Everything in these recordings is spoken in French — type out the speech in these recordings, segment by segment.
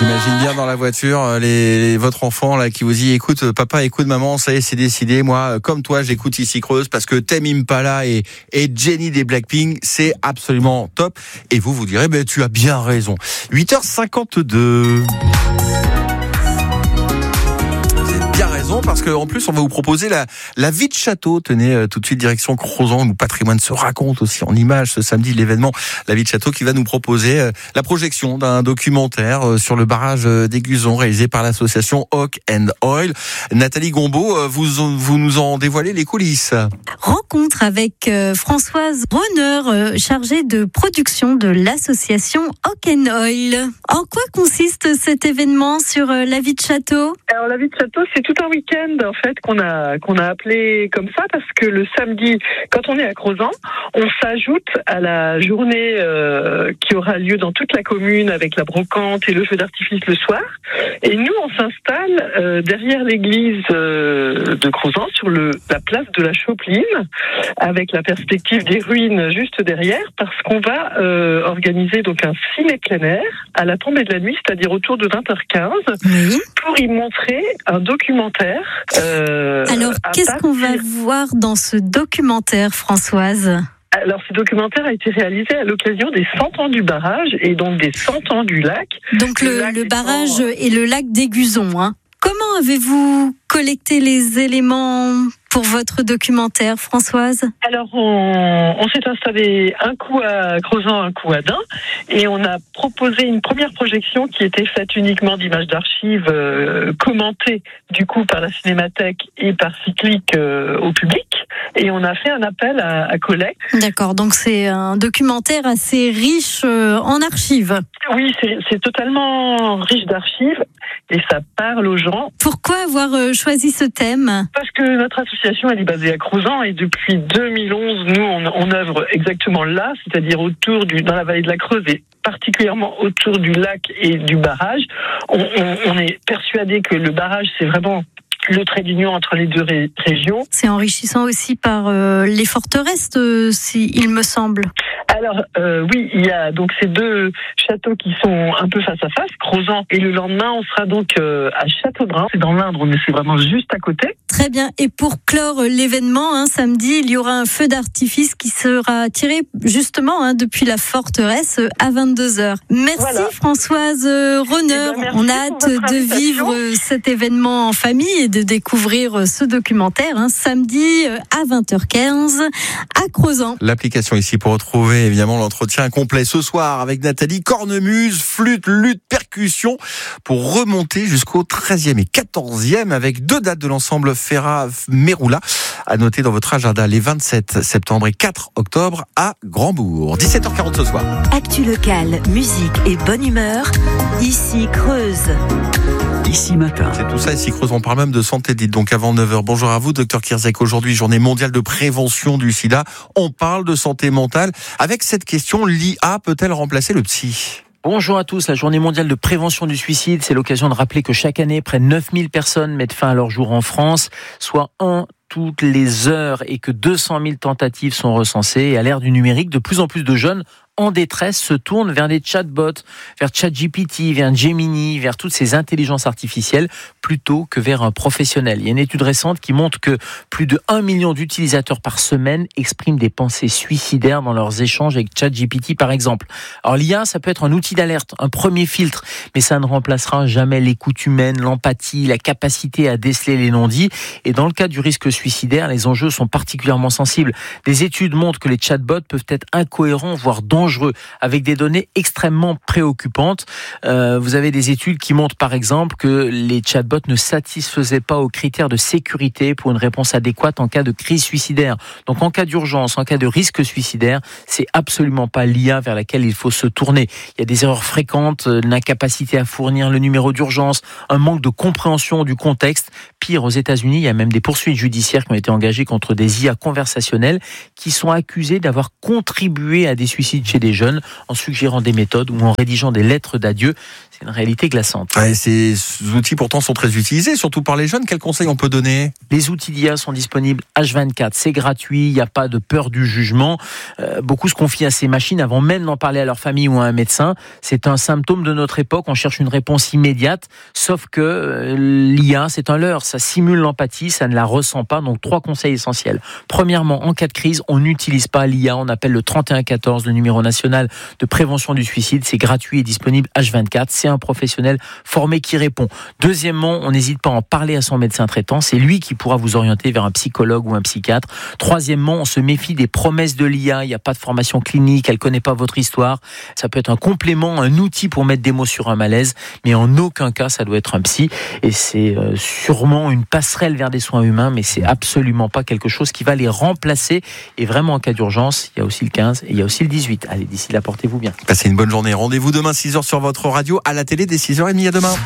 J'imagine bien dans la voiture votre enfant là qui vous dit écoute papa, écoute maman, ça y est, c'est décidé, moi comme toi j'écoute Ici Creuse parce que Tame Impala et Jenny des Blackpink, c'est absolument top. Et vous direz tu as bien raison. 8h52. Parce qu'en plus on va vous proposer la vie de château. Tenez, tout de suite direction Crozant, où patrimoine se raconte aussi en images ce samedi, l'événement La vie de château qui va nous proposer la projection d'un documentaire sur le barrage d'Aiguzon réalisé par l'association Hawk and Oil. Nathalie Gombaud, vous nous en dévoilez les coulisses. Rencontre avec Françoise Ronner, chargée de production de l'association Hawk and Oil. En quoi consiste cet événement sur La vie de château ? Alors La vie de château, c'est tout un week-end en fait qu'on a appelé comme ça parce que le samedi, quand on est à Crozant, on s'ajoute à la journée qui aura lieu dans toute la commune avec la brocante et le feu d'artifice le soir. Et nous, on s'installe derrière l'église de Crozant sur la place de la Chopeline, avec la perspective des ruines juste derrière, parce qu'on va organiser donc un ciné plein air à la tombée de la nuit, c'est-à-dire autour de 20h15, pour y montrer un documentaire. Alors, qu'est-ce qu'on va voir dans ce documentaire, Françoise ? Alors, ce documentaire a été réalisé à l'occasion des 100 ans du barrage et donc des 100 ans du lac. Donc, le barrage et le lac d'Aiguzon, hein. Comment avez-vous collecté les éléments pour votre documentaire, Françoise ? Alors, on s'est installé un coup à Crozant, un coup à Dain, et on a proposé une première projection qui était faite uniquement d'images d'archives commentées du coup par la Cinémathèque et par Cyclique au public, et on a fait un appel à collecte. D'accord, donc c'est un documentaire assez riche en archives. Oui, c'est totalement riche d'archives et ça parle aux gens. Pourquoi avoir choisi ce thème ? Parce que notre association, elle est basée à Crozant et depuis 2011, nous, on œuvre exactement là, c'est-à-dire dans la vallée de la Creuse et particulièrement autour du lac et du barrage. On est persuadé que le barrage, c'est vraiment le trait d'union entre les deux régions. C'est enrichissant aussi par les forteresses, il me semble. Alors oui, il y a donc ces deux châteaux qui sont un peu face à face, Crozant, et le lendemain on sera donc à Châteaubrun, c'est dans l'Indre, mais c'est vraiment juste à côté. Très bien, et pour clore l'événement, samedi, il y aura un feu d'artifice qui sera tiré justement depuis la forteresse à 22h. Merci voilà. Françoise Ronner, on a hâte de vivre cet événement en famille et de découvrir ce documentaire samedi à 20h15 à Crozant. L'application ici pour retrouver évidemment l'entretien complet ce soir avec Nathalie, cornemuse, flûte, luth, percussion pour remonter jusqu'au 13e et 14e avec 2 dates de l'ensemble Ferra Meroula à noter dans votre agenda les 27 septembre et 4 octobre à Grandbourg. 17h40 ce soir. Actu locale, musique et bonne humeur, Ici Creuse. Ici matin. C'est tout ça, Ici Creuse. On parle même de santé, dites donc avant 9h. Bonjour à vous, Dr Kirzek. Aujourd'hui, journée mondiale de prévention du sida. On parle de santé mentale. Avec cette question, l'IA peut-elle remplacer le psy ? Bonjour à tous, la journée mondiale de prévention du suicide, c'est l'occasion de rappeler que chaque année, près de 9000 personnes mettent fin à leur jour en France, soit 1 toutes les heures, et que 200 000 tentatives sont recensées. Et à l'ère du numérique, de plus en plus de jeunes en détresse se tournent vers des chatbots, vers ChatGPT, vers Gemini, vers toutes ces intelligences artificielles, plutôt que vers un professionnel. Il y a une étude récente qui montre que plus de 1 million d'utilisateurs par semaine expriment des pensées suicidaires dans leurs échanges avec ChatGPT, par exemple. Alors l'IA, ça peut être un outil d'alerte, un premier filtre, mais ça ne remplacera jamais l'écoute humaine, l'empathie, la capacité à déceler les non-dits. Et dans le cas du risque suicidaire, les enjeux sont particulièrement sensibles. Des études montrent que les chatbots peuvent être incohérents, voire dangereux, avec des données extrêmement préoccupantes. Vous avez des études qui montrent par exemple que les chatbots ne satisfaisaient pas aux critères de sécurité pour une réponse adéquate en cas de crise suicidaire. Donc en cas d'urgence, en cas de risque suicidaire, c'est absolument pas l'IA vers laquelle il faut se tourner. Il y a des erreurs fréquentes, l'incapacité à fournir le numéro d'urgence, un manque de compréhension du contexte. Pire, aux États-Unis, il y a même des poursuites judiciaires qui ont été engagées contre des IA conversationnelles qui sont accusées d'avoir contribué à des suicides chez des jeunes en suggérant des méthodes ou en rédigeant des lettres d'adieu. C'est une réalité glaçante. Ouais, ces outils pourtant sont très utilisés, surtout par les jeunes. Quels conseils on peut donner ? Les outils d'IA sont disponibles H24, c'est gratuit, il n'y a pas de peur du jugement. Beaucoup se confient à ces machines avant même d'en parler à leur famille ou à un médecin. C'est un symptôme de notre époque, on cherche une réponse immédiate, sauf que l'IA, c'est un leurre, ça simule l'empathie, ça ne la ressent pas. Donc 3 conseils essentiels. Premièrement, en cas de crise, on n'utilise pas l'IA, on appelle le 3114, le numéro national de prévention du suicide, c'est gratuit et disponible H24, c'est un professionnel formé qui répond. Deuxièmement, on n'hésite pas à en parler à son médecin traitant, c'est lui qui pourra vous orienter vers un psychologue ou un psychiatre. Troisièmement, on se méfie des promesses de l'IA, il n'y a pas de formation clinique, elle ne connaît pas votre histoire, ça peut être un complément, un outil pour mettre des mots sur un malaise, mais en aucun cas ça doit être un psy, et c'est sûrement une passerelle vers des soins humains, mais c'est absolument pas quelque chose qui va les remplacer, et vraiment en cas d'urgence, il y a aussi le 15 et il y a aussi le 18. Allez, d'ici là, portez-vous bien. Passez une bonne journée, rendez-vous demain 6h sur votre radio, à la télé dès 6h30, à demain.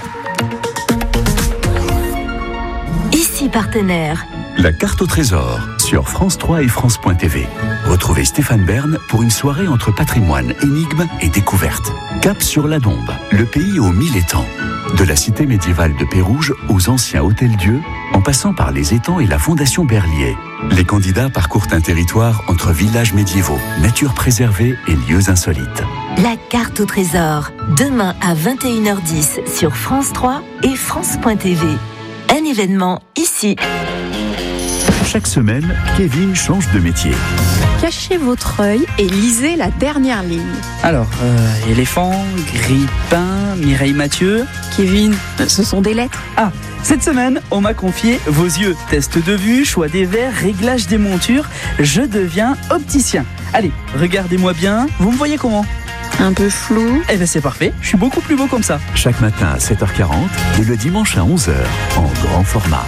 Ici Partenaire. La carte au trésor sur France 3 et France.tv. Retrouvez Stéphane Bern pour une soirée entre patrimoine, énigmes et découvertes. Cap sur la Dombe, le pays aux 1000 étangs. De la cité médiévale de Pérouge aux anciens hôtels-dieux, en passant par les étangs et la fondation Berlier. Les candidats parcourent un territoire entre villages médiévaux, nature préservée et lieux insolites. La carte au trésor, demain à 21h10 sur France 3 et France.tv. Un événement ici. Chaque semaine, Kevin change de métier. Cachez votre œil et lisez la dernière ligne. Alors, éléphant, grippin, Mireille Mathieu. Kevin, ce sont des lettres. Ah, cette semaine, on m'a confié vos yeux. Test de vue, choix des verres, réglage des montures. Je deviens opticien. Allez, regardez-moi bien. Vous me voyez comment ? Un peu flou. Eh bien c'est parfait, je suis beaucoup plus beau comme ça. Chaque matin à 7h40 et le dimanche à 11h en grand format.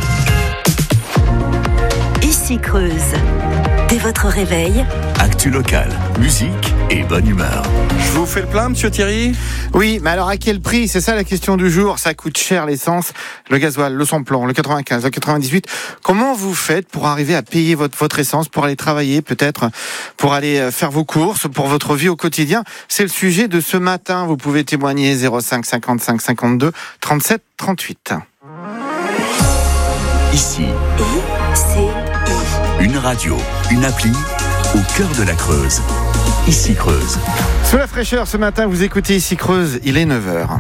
Ici Creuse. Dès votre réveil, Actu locale, musique et bonne humeur. Je vous fais le plein, monsieur Thierry ? Oui, mais alors à quel prix ? C'est ça la question du jour. Ça coûte cher l'essence, le gasoil, le samplon, le 95, le 98. Comment vous faites pour arriver à payer votre essence, pour aller travailler peut-être, pour aller faire vos courses, pour votre vie au quotidien ? C'est le sujet de ce matin. Vous pouvez témoigner 05 55 52 37 38. Ici, ICI. une radio, une appli au cœur de la Creuse. Ici Creuse. Sous la fraîcheur, ce matin, vous écoutez Ici Creuse, il est 9h.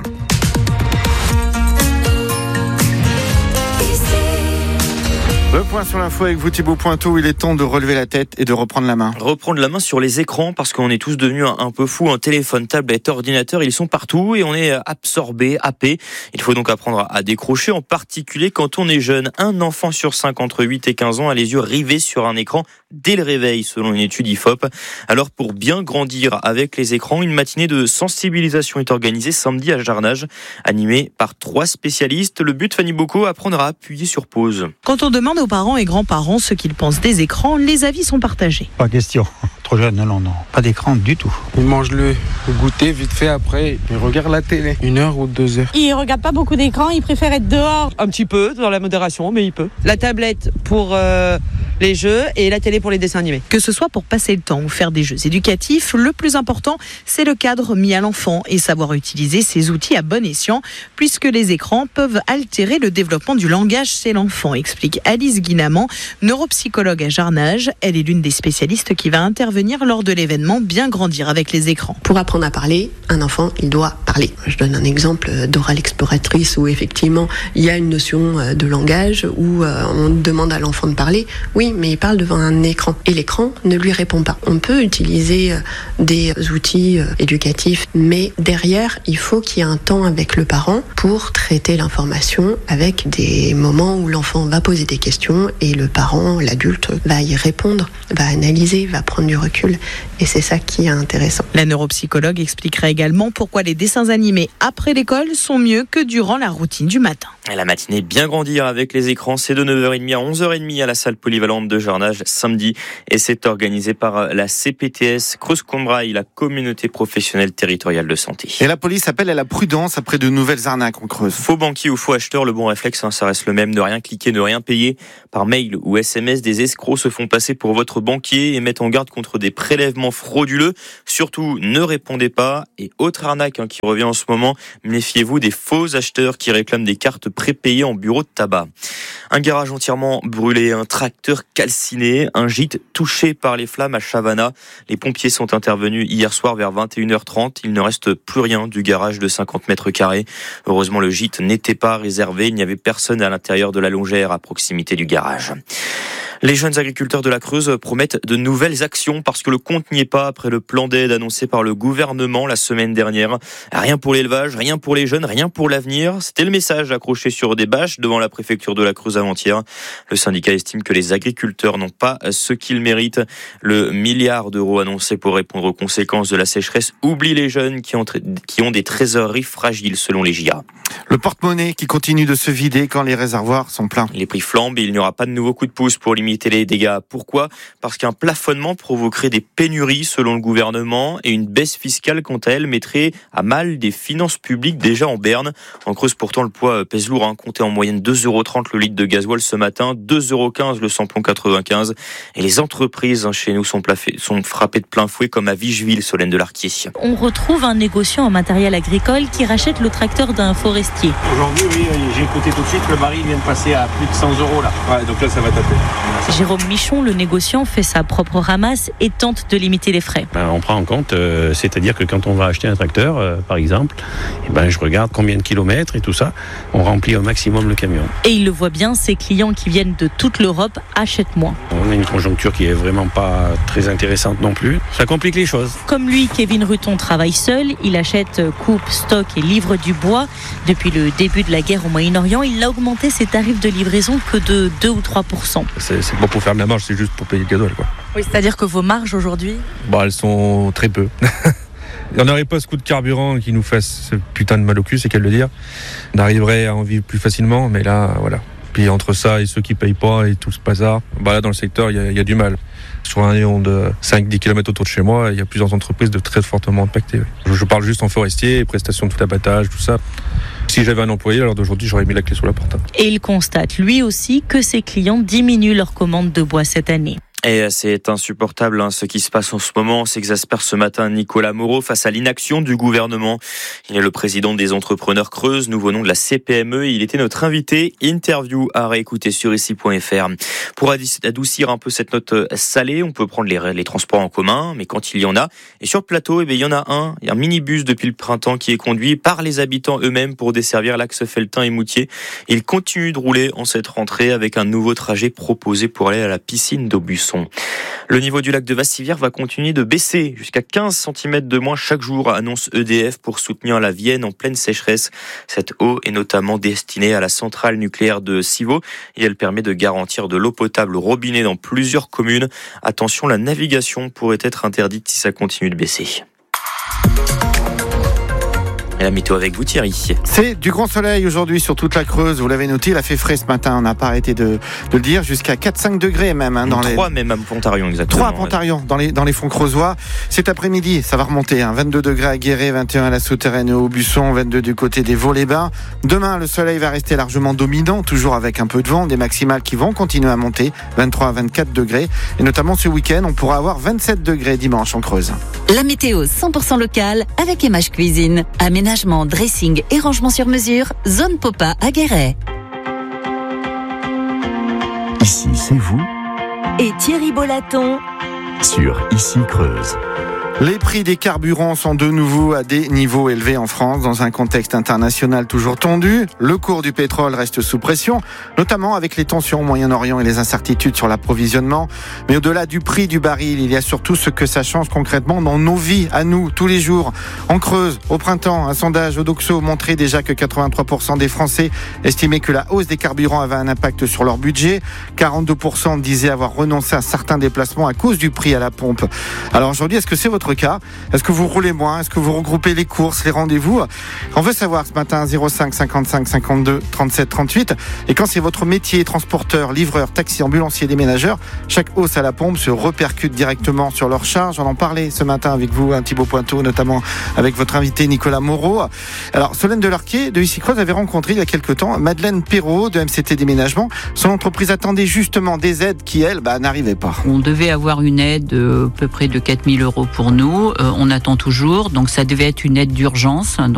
Le point sur l'info avec vous Thibaut Pointeau, il est temps de relever la tête et de reprendre la main. Reprendre la main sur les écrans parce qu'on est tous devenus un peu fous. Un téléphone, tablette, ordinateur, ils sont partout et on est absorbé, happé. Il faut donc apprendre à décrocher, en particulier quand on est jeune. Un enfant sur 5 entre 8 et 15 ans a les yeux rivés sur un écran dès le réveil, selon une étude IFOP. Alors pour bien grandir avec les écrans, une matinée de sensibilisation est organisée samedi à Jarnage, animée par 3 spécialistes. Le but, Fanny Bocco, apprendre à appuyer sur pause. Quand on demande aux parents et grands-parents ce qu'ils pensent des écrans, les avis sont partagés. Pas question. Trop jeune, non. Pas d'écran du tout. Il mange le goûter vite fait après. Il regarde la télé. 1 heure ou 2 heures. Il regarde pas beaucoup d'écran, il préfère être dehors. Un petit peu, dans la modération, mais il peut. La tablette pour les jeux et la télé pour les dessins animés. Que ce soit pour passer le temps ou faire des jeux éducatifs, le plus important, c'est le cadre mis à l'enfant et savoir utiliser ces outils à bon escient, puisque les écrans peuvent altérer le développement du langage chez l'enfant, explique Alice Guinamant, neuropsychologue à Jarnage. Elle est l'une des spécialistes qui va intervenir lors de l'événement Bien grandir avec les écrans. Pour apprendre à parler, un enfant, il doit parler. Je donne un exemple d'oral exploratrice où effectivement, il y a une notion de langage où on demande à l'enfant de parler. Oui, mais il parle devant un écran et l'écran ne lui répond pas. On peut utiliser des outils éducatifs, mais derrière, il faut qu'il y ait un temps avec le parent pour traiter l'information avec des moments où l'enfant va poser des questions et le parent, l'adulte, va y répondre, va analyser, va prendre du recul. Et c'est ça qui est intéressant. La neuropsychologue expliquera également pourquoi les dessins animés après l'école sont mieux que durant la routine du matin. La matinée Bien grandir avec les écrans, c'est de 9h30 à 11h30 à la salle polyvalente équivalente de jardinage samedi et c'est organisé par la CPTS Creuse-Combrailles, la communauté professionnelle territoriale de santé. Et la police appelle à la prudence après de nouvelles arnaques en Creuse. Faux banquier ou faux acheteur, le bon réflexe, ça reste le même, ne rien cliquer, ne rien payer. Par mail ou SMS, des escrocs se font passer pour votre banquier et mettent en garde contre des prélèvements frauduleux. Surtout, ne répondez pas. Et autre arnaque qui revient en ce moment, méfiez-vous des faux acheteurs qui réclament des cartes prépayées en bureau de tabac. Un garage entièrement brûlé, un tracteur calciné, un gîte touché par les flammes à Chavanat. Les pompiers sont intervenus hier soir vers 21h30. Il ne reste plus rien du garage de 50 mètres carrés. Heureusement, le gîte n'était pas réservé. Il n'y avait personne à l'intérieur de la longère à proximité du garage. Les jeunes agriculteurs de la Creuse promettent de nouvelles actions parce que le compte n'y est pas après le plan d'aide annoncé par le gouvernement la semaine dernière. Rien pour l'élevage, rien pour les jeunes, rien pour l'avenir. C'était le message accroché sur des bâches devant la préfecture de la Creuse avant-hier. Le syndicat estime que les agriculteurs n'ont pas ce qu'ils méritent. Le milliard d'euros annoncé pour répondre aux conséquences de la sécheresse oublie les jeunes qui ont des trésoreries fragiles selon les JA. Le porte-monnaie qui continue de se vider quand les réservoirs sont pleins. Les prix flambent et il n'y aura pas de nouveau coup de pouce pour limiter les dégâts. Pourquoi ? Parce qu'un plafonnement provoquerait des pénuries selon le gouvernement et une baisse fiscale, quant à elle, mettrait à mal des finances publiques déjà en berne. En Creuse, pourtant, le poids pèse lourd. Comptez en moyenne 2,30 € le litre de gasoil ce matin, 2,15 € le samplon 95. Et les entreprises chez nous sont frappées de plein fouet comme à Vigeville, Solène Delarquier. On retrouve un négociant en matériel agricole qui rachète le tracteur d'un forestier. Aujourd'hui, oui, j'ai écouté tout de suite, le baril vient de passer à plus de 100 € là. Ouais, donc là, ça va taper. Jérôme Michon, le négociant, fait sa propre ramasse et tente de limiter les frais. On prend en compte, c'est-à-dire que quand on va acheter un tracteur, par exemple, je regarde combien de kilomètres et tout ça, on remplit au maximum le camion. Et il le voit bien, ses clients qui viennent de toute l'Europe achètent moins. On a une conjoncture qui est vraiment pas très intéressante non plus. Ça complique les choses. Comme lui, Kevin Ruton travaille seul. Il achète, coupe, stocke et livre du bois. Depuis le début de la guerre au Moyen-Orient, il a augmenté ses tarifs de livraison que de 2 ou 3%. C'est pas pour faire de la marge, c'est juste pour payer le gasoil, quoi. Oui, c'est-à-dire que vos marges aujourd'hui ? Elles sont très peu. On n'aurait pas ce coup de carburant qui nous fasse ce putain de mal au cul, c'est qu'à le dire. On arriverait à en vivre plus facilement, mais là, voilà. Puis entre ça et ceux qui payent pas et tout ce bazar, là dans le secteur, il y a du mal. Sur un rayon de 5-10 km autour de chez moi, il y a plusieurs entreprises de très fortement impactées. Je parle juste en forestier, prestations de tout abattage, tout ça. Si j'avais un employé, alors d'aujourd'hui, j'aurais mis la clé sous la porte. Et il constate lui aussi que ses clients diminuent leurs commandes de bois cette année. Et c'est insupportable ce qui se passe en ce moment. S'exaspère ce matin Nicolas Moreau face à l'inaction du gouvernement. Il est le président des entrepreneurs Creuse, nouveau nom de la CPME. Il était notre invité. Interview à réécouter sur ici.fr. Pour adoucir un peu cette note salée, on peut prendre les transports en commun, mais quand il y en a. Et sur le plateau, il y en a un. Il y a un minibus depuis le printemps qui est conduit par les habitants eux-mêmes pour desservir l'axe Felletin et Moutier. Il continue de rouler en cette rentrée avec un nouveau trajet proposé pour aller à la piscine d'Aubusson. Le niveau du lac de Vassivière va continuer de baisser jusqu'à 15 cm de moins chaque jour, annonce EDF pour soutenir la Vienne en pleine sécheresse. Cette eau est notamment destinée à la centrale nucléaire de Civaux et elle permet de garantir de l'eau potable au robinet dans plusieurs communes. Attention, la navigation pourrait être interdite si ça continue de baisser. Et la météo avec vous, Thierry. C'est du grand soleil aujourd'hui sur toute la Creuse. Vous l'avez noté, il a fait frais ce matin. On n'a pas arrêté de le dire. Jusqu'à 4-5 degrés même. Dans 3 même à Pontarion, exactement. 3 à Pontarion, dans les fonds creusois. Cet après-midi, ça va remonter. 22 degrés à Guéret, 21 à la Souterraine et au Busson, 22 du côté des Vaux-les-Bains. Demain, le soleil va rester largement dominant, toujours avec un peu de vent. Des maximales qui vont continuer à monter. 23 à 24 degrés. Et notamment ce week-end, on pourra avoir 27 degrés dimanche en Creuse. La météo 100% locale avec Image Cuisine. Aménagement, dressing et rangement sur mesure, zone Popa à Guéret. Ici, c'est vous. Et Thierry Bolaton Sur Ici Creuse. Les prix des carburants sont de nouveau à des niveaux élevés en France, dans un contexte international toujours tendu. Le cours du pétrole reste sous pression, notamment avec les tensions au Moyen-Orient et les incertitudes sur l'approvisionnement. Mais au-delà du prix du baril, il y a surtout ce que ça change concrètement dans nos vies, à nous, tous les jours. En Creuse, au printemps, un sondage Odoxo montrait déjà que 83% des Français estimaient que la hausse des carburants avait un impact sur leur budget. 42% disaient avoir renoncé à certains déplacements à cause du prix à la pompe. Alors aujourd'hui, est-ce que c'est votre votre cas. Est-ce que vous roulez moins? Est-ce que vous regroupez les courses, les rendez-vous? On veut savoir ce matin, 05 55 52 37 38. Et quand c'est votre métier, transporteur, livreur, taxi, ambulancier, déménageur, chaque hausse à la pompe se répercute directement sur leurs charges. On en parlait ce matin avec vous, Thibaut Pointeau, notamment avec votre invité Nicolas Moreau. Alors, Solène Delarquet de Issy-Creuse avait rencontré il y a quelque temps Madeleine Perrault de MCT Déménagement. Son entreprise attendait justement des aides qui, elle, n'arrivaient pas. On devait avoir une aide à peu près de 4 000 € pour nous. On attend toujours, donc ça devait être une aide d'urgence.